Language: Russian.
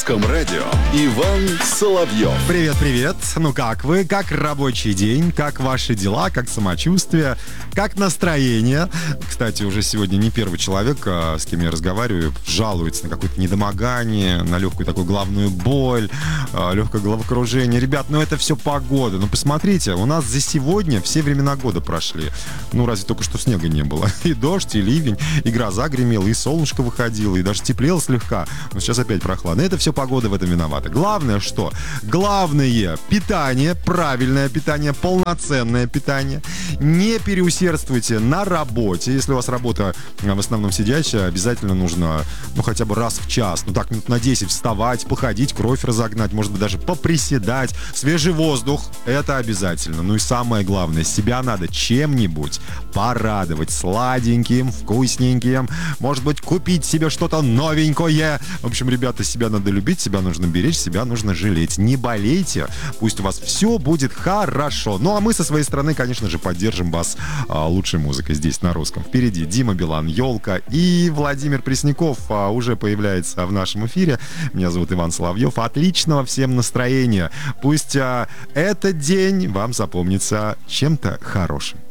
Русском радио Иван Соловьев. Привет. Ну как вы? Как рабочий день? Как ваши дела? Как самочувствие? Как настроение? Кстати, уже сегодня не первый человек, с кем я разговариваю, жалуется на какое-то недомогание, на легкую такую головную боль, легкое головокружение. Ребят, ну это все погода. Ну посмотрите, у нас за сегодня все времена года прошли. Ну разве только что снега не было. И дождь, и ливень, и гроза гремела, и солнышко выходило, и даже теплело слегка. Но сейчас опять прохладно. Это все погода в этом виновата. Главное что? Главное питание, правильное питание, полноценное питание. Не переусердствуйте на работе. Если у вас работа в основном сидячая, обязательно нужно, хотя бы раз в час, так минут на 10 вставать, походить, кровь разогнать, может быть, даже поприседать. Свежий воздух, это обязательно. Ну и самое главное, себя надо чем-нибудь порадовать. Сладеньким, вкусненьким. Может быть, купить себе что-то новенькое. В общем, ребята, себя надо любить, себя нужно беречь, себя нужно жалеть. Не болейте, пусть у вас все будет хорошо. Ну а мы со своей стороны, конечно же, поддержим вас лучшей музыкой здесь на русском. Впереди Дима Билан, «Елка», и Владимир Пресняков уже появляется в нашем эфире. Меня зовут Иван Соловьев. Отличного всем настроения. Пусть этот день вам запомнится чем-то хорошим.